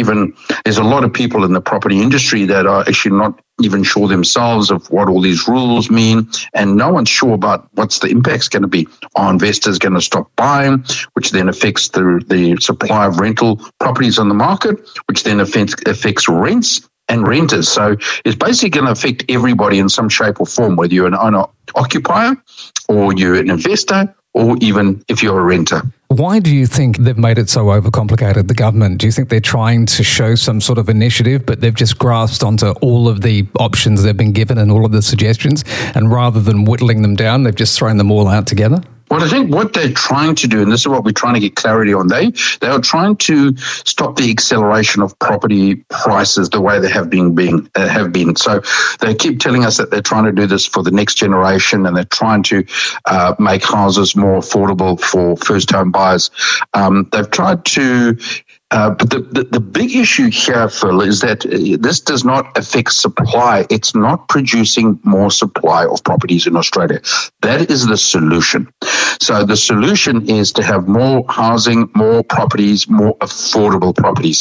there's a lot of people in the property industry that are actually not even sure themselves of what all these rules mean, and no one's sure about what's the impact's going to be. Are investors going to stop buying, which then affects the supply of rental properties on the market, which then affects rents and renters. So it's basically going to affect everybody in some shape or form, whether you're an owner-occupier or you're an investor or even if you're a renter. Why do you think they've made it so overcomplicated, the government? Do you think they're trying to show some sort of initiative, but they've just grasped onto all of the options they've been given and all of the suggestions, and rather than whittling them down, they've just thrown them all out together? Well, I think what they're trying to do, and this is what we're trying to get clarity on, they are trying to stop the acceleration of property prices the way they have been. So they keep telling us that they're trying to do this for the next generation, and they're trying to make houses more affordable for first-home buyers. They've tried to. But the big issue here, Phil, is that this does not affect supply. It's not producing more supply of properties in Australia. That is the solution. So the solution is to have more housing, more properties, more affordable properties.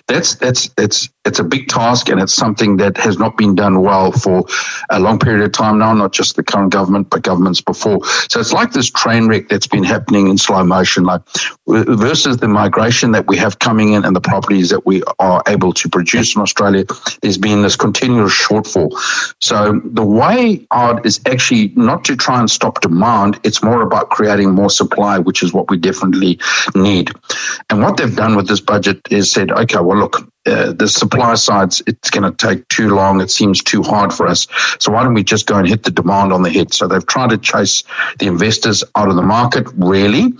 It's a big task, and it's something that has not been done well for a long period of time now, not just the current government, but governments before. So it's like this train wreck that's been happening in slow motion, like versus the migration that we have coming in and the properties that we are able to produce in Australia. There's been this continuous shortfall. So the way out is actually not to try and stop demand. It's more about creating more supply, which is what we definitely need. And what they've done with this budget is said, okay, well, look, the supply side, it's going to take too long. It seems too hard for us. So why don't we just go and hit the demand on the head? So they've tried to chase the investors out of the market, really.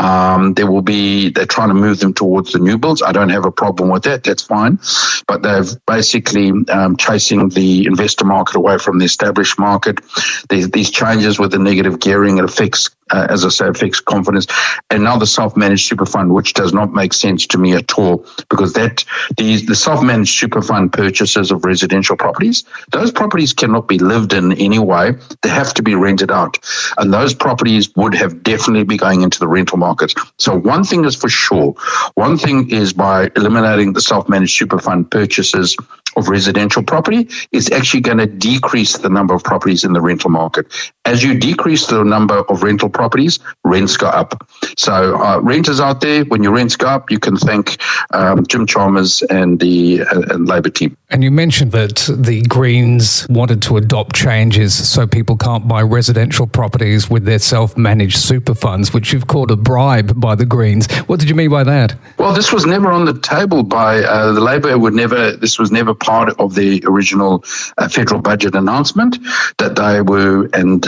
They're trying to move them towards the new builds. I don't have a problem with that. That's fine. But they've basically chasing the investor market away from the established market. These changes with the negative gearing, it affects, as I say, affects confidence. And now the self-managed super fund, which does not make sense to me at all, because the self-managed super fund purchases of residential properties, those properties cannot be lived in anyway. They have to be rented out. And those properties would have definitely be going into the rental market. So one thing is for sure. One thing is by eliminating the self-managed super fund purchases of residential property, is actually going to decrease the number of properties in the rental market. As you decrease the number of rental properties, rents go up. So renters out there, when your rents go up, you can thank Jim Chalmers and the Labor team. And you mentioned that the Greens wanted to adopt changes so people can't buy residential properties with their self-managed super funds, which you've called a bribe by the Greens. What did you mean by that? Well, this was never on the table by the Labor. This was never part of the original federal budget announcement that they were, and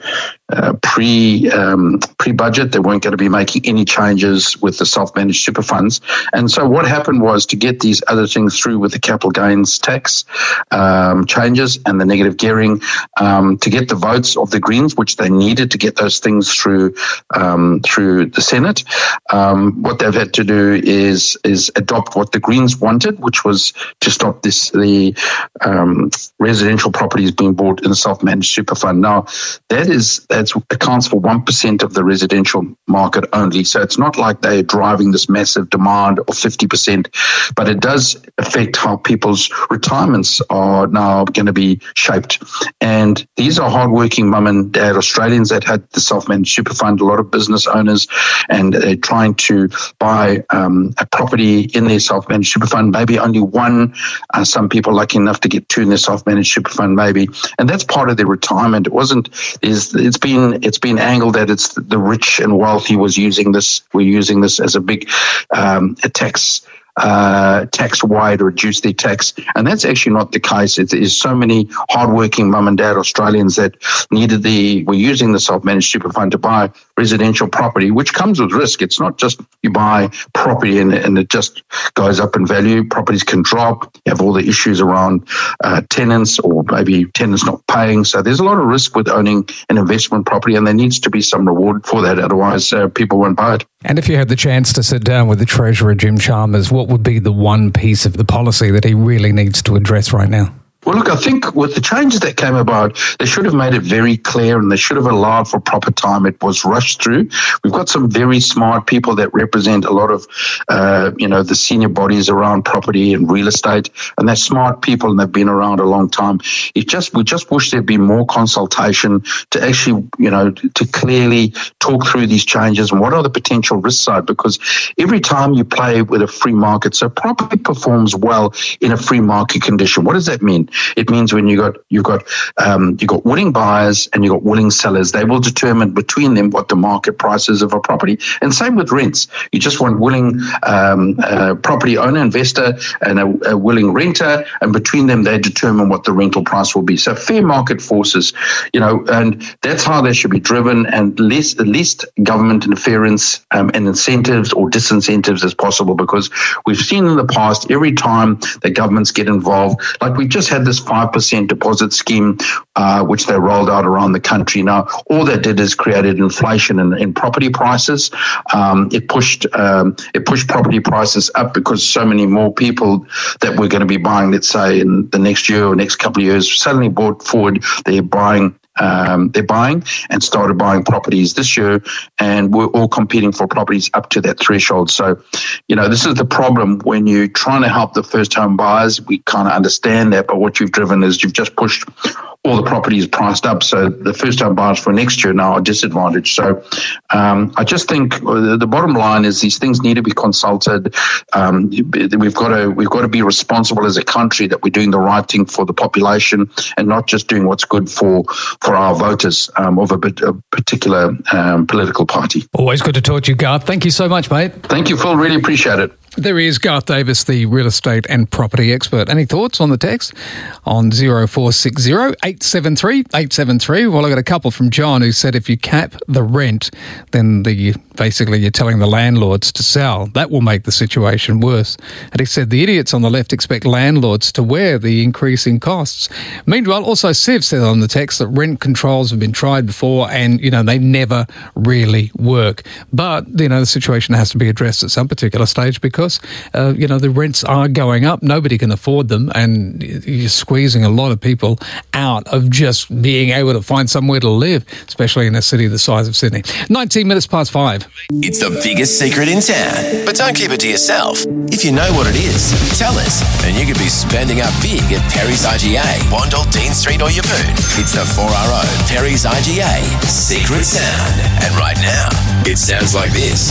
pre-budget, they weren't going to be making any changes with the self-managed super funds. And so what happened was to get these other things through with the capital gains tax changes and the negative gearing, to get the votes of the Greens, which they needed to get those things through the Senate. What they've had to do is adopt what the Greens wanted, which was to stop the residential properties being bought in a self-managed super fund. Now, that accounts for 1% of the residential market only. So it's not like they're driving this massive demand of 50%, but it does affect how people's retirements are now going to be shaped. And these are hardworking mum and dad Australians that had the self-managed super fund, a lot of business owners, and they're trying to buy a property in their self-managed super fund, maybe only one. Some people lucky enough to get two in their self-managed super fund, maybe, and that's part of their retirement. It's been angled that it's the rich and wealthy we're using this as a big tax wide or reduce their tax, and that's actually not the case. It is so many hardworking mum and dad Australians that were using the self-managed super fund to buy residential property, which comes with risk. It's not just you buy property and it just goes up in value. Properties can drop. You have all the issues around tenants, or maybe tenants not paying. So there's a lot of risk with owning an investment property, and there needs to be some reward for that. Otherwise, people won't buy it. And if you had the chance to sit down with the Treasurer, Jim Chalmers, what would be the one piece of the policy that he really needs to address right now? Well, look, I think with the changes that came about, they should have made it very clear and they should have allowed for proper time. It was rushed through. We've got some very smart people that represent a lot of, the senior bodies around property and real estate, and they're smart people and they've been around a long time. We just wish there'd be more consultation to actually, to clearly talk through these changes and what are the potential risks side, because every time you play with a free market, so property performs well in a free market condition. What does that mean? It means when you've got willing buyers and you've got willing sellers, they will determine between them what the market price is of a property. And same with rents. You just want willing property owner, investor, and a willing renter, and between them they determine what the rental price will be. So fair market forces, and that's how they should be driven, and least government interference and incentives or disincentives as possible, because we've seen in the past every time the governments get involved, like we just had this 5% deposit scheme, which they rolled out around the country. Now, all that did is created inflation in property prices. It pushed property prices up because so many more people that we're going to be buying, let's say, in the next year or next couple of years, suddenly brought forward they're buying and started buying properties this year, and we're all competing for properties up to that threshold. So, this is the problem when you're trying to help the first home buyers. We kind of understand that, but what you've driven is you've just pushed all the properties priced up. So the first home buyers for next year now are disadvantaged. So I just think the bottom line is these things need to be consulted. We've got to be responsible as a country that we're doing the right thing for the population and not just doing what's good for our voters of a particular political party. Always good to talk to you, Garth. Thank you so much, mate. Thank you, Phil. Really appreciate it. There is Garth Davis, the real estate and property expert. Any thoughts on the text on 0460 873 873? Well, I got a couple from John who said if you cap the rent, then basically you're telling the landlords to sell. That will make the situation worse. And he said the idiots on the left expect landlords to wear the increasing costs. Meanwhile, also Siv said on the text that rent controls have been tried before and, they never really work. But, the situation has to be addressed at some particular stage because the rents are going up. Nobody can afford them, and you're squeezing a lot of people out of just being able to find somewhere to live, especially in a city the size of Sydney. 19 minutes past 5. It's the biggest secret in town, but don't keep it to yourself. If you know what it is, tell us, and you could be spending up big at Perry's IGA, Wandle, Dean Street or Yeppoon. It's the 4RO Perry's IGA Secret Sound. And right now, it sounds like this.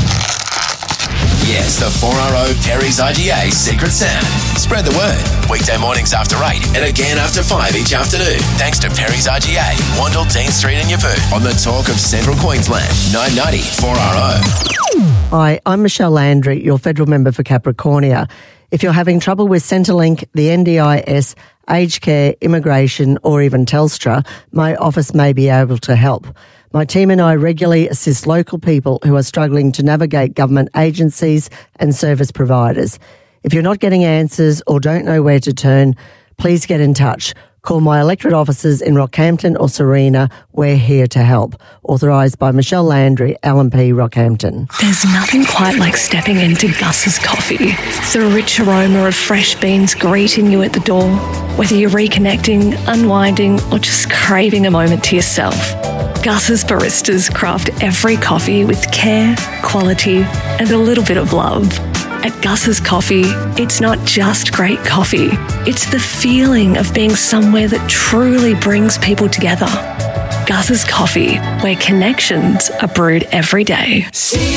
Yes, the 4RO Perry's IGA Secret Sound. Spread the word. Weekday mornings after 8 and again after 5 each afternoon. Thanks to Perry's IGA, Wandle, Dean Street and Yeppoon. On the talk of Central Queensland, 990 4RO. Hi, I'm Michelle Landry, your federal member for Capricornia. If you're having trouble with Centrelink, the NDIS, aged care, immigration or even Telstra, my office may be able to help. My team and I regularly assist local people who are struggling to navigate government agencies and service providers. If you're not getting answers or don't know where to turn, please get in touch. Call my electorate offices in Rockhampton or Serena. We're here to help. Authorised by Michelle Landry, LNP Rockhampton. There's nothing quite like stepping into Gus's coffee. The rich aroma of fresh beans greeting you at the door. Whether you're reconnecting, unwinding, or just craving a moment to yourself, Gus's baristas craft every coffee with care, quality, and a little bit of love. At Gus's Coffee, it's not just great coffee. It's the feeling of being somewhere that truly brings people together. Gus's Coffee, where connections are brewed every day.